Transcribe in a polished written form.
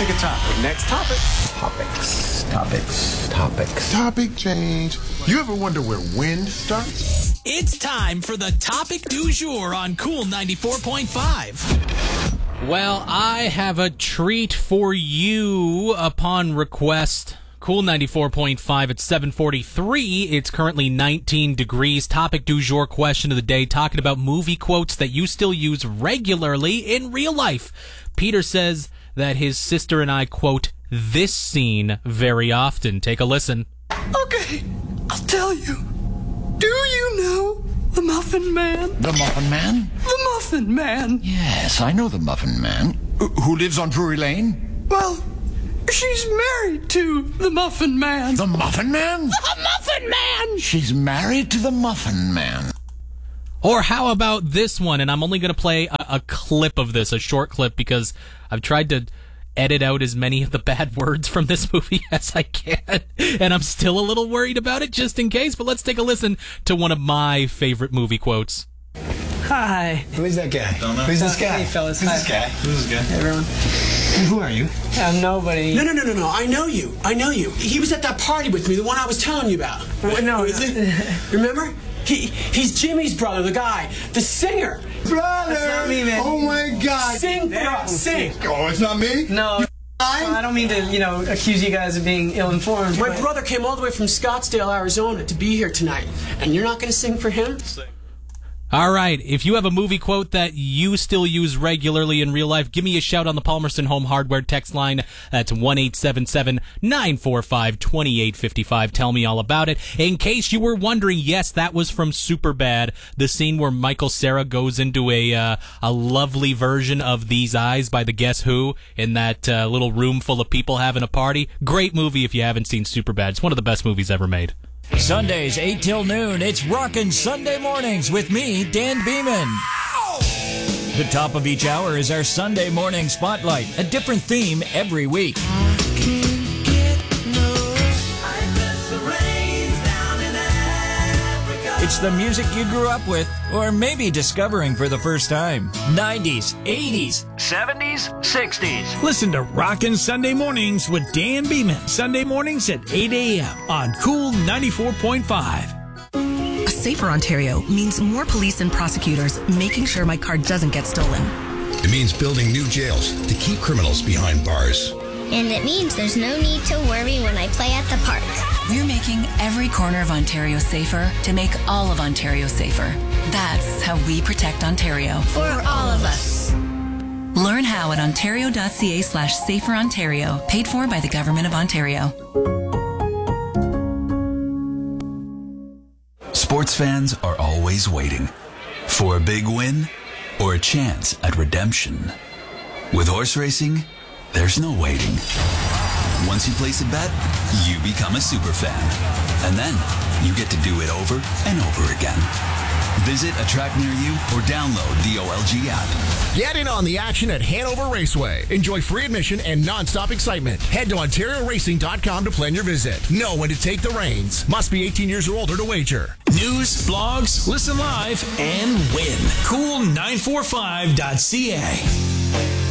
Pick a topic. Next topic. Topics. Topic change. You ever wonder where wind starts? It's time for the topic du jour on Cool 94.5. Well, I have a treat for you upon request. Cool 94.5 at 7:43. It's currently 19 degrees. Topic du jour question of the day, talking about movie quotes that you still use regularly in real life. Peter says that his sister and I quote this scene very often. Take a listen. Okay, I'll tell you. Do you know the Muffin Man? The Muffin Man? The Muffin Man. Yes, I know the Muffin Man. Who lives on Drury Lane? Well, she's married to the Muffin Man. The Muffin Man? The Muffin Man! She's married to the Muffin Man. Or how about this one? And I'm only going to play a clip of this, a short clip, because I've tried to edit out as many of the bad words from this movie as I can. And I'm still a little worried about it, just in case. But let's take a listen to one of my favorite movie quotes. Hi. Who's that guy? Don't know. Who's this guy? Hey, fellas. Who's Hi. this guy? Who's this guy? Hey, everyone. Who are you? I'm nobody. No. I know you. He was at that party with me, the one I was telling you about. No, is it? Remember? He's Jimmy's brother, the guy, the singer. Brother! That's not me, man. Oh my God! Sing for us, sing. Oh, it's not me? No. I don't mean to, accuse you guys of being ill-informed. My brother came all the way from Scottsdale, Arizona to be here tonight. And you're not going to sing for him? All right, if you have a movie quote that you still use regularly in real life, give me a shout on the Palmerston Home Hardware text line. That's 1-877-945-2855. Tell me all about it. In case you were wondering, yes, that was from Superbad, the scene where Michael Cera goes into a lovely version of These Eyes by the Guess Who in that little room full of people having a party. Great movie if you haven't seen Superbad. It's one of the best movies ever made. Sundays, 8 till noon, it's Rockin' Sunday Mornings with me, Dan Beeman. The top of each hour is our Sunday morning spotlight, a different theme every week. It's the music you grew up with, or maybe discovering for the first time. 90s, 80s, 70s, 60s. Listen to Rockin' Sunday Mornings with Dan Beeman. Sunday mornings at 8 a.m. on Cool 94.5. A safer Ontario means more police and prosecutors making sure my car doesn't get stolen. It means building new jails to keep criminals behind bars. And it means there's no need to worry when I play at the park. We're making every corner of Ontario safer to make all of Ontario safer. That's how we protect Ontario. For all of us. Learn how at ontario.ca/saferontario, paid for by the Government of Ontario. Sports fans are always waiting for a big win or a chance at redemption. With horse racing, there's no waiting. Once you place a bet, you become a super fan. And then you get to do it over and over again. Visit a track near you or download the OLG app. Get in on the action at Hanover Raceway. Enjoy free admission and non-stop excitement. Head to OntarioRacing.com to plan your visit. Know when to take the reins. Must be 18 years or older to wager. News, blogs, listen live, and win. Cool945.ca.